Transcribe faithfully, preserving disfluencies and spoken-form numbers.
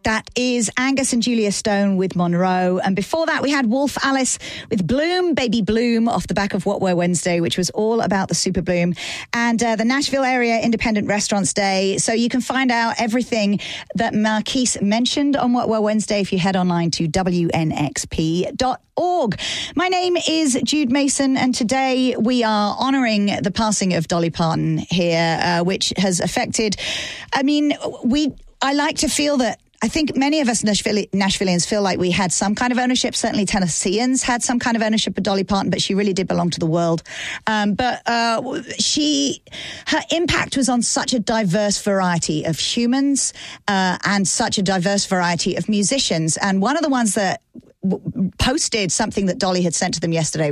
That is Angus and Julia Stone with Monroe. And before that, we had Wolf Alice with Bloom, Baby Bloom, off the back of What We're Wednesday, which was all about the Super Bloom and uh, the Nashville Area Independent Restaurants Day. So you can find out everything that Marquise mentioned on What We're Wednesday if you head online to W N X P dot org. My name is Jude Mason, and today we are honouring the passing of Dolly Parton here, uh, which has affected, I mean, we, I like to feel that I think many of us Nashville, Nashvillians feel like we had some kind of ownership. Certainly Tennesseans had some kind of ownership of Dolly Parton, but she really did belong to the world. Um, but uh, she, her impact was on such a diverse variety of humans uh, and such a diverse variety of musicians. And one of the ones that w- posted something that Dolly had sent to them yesterday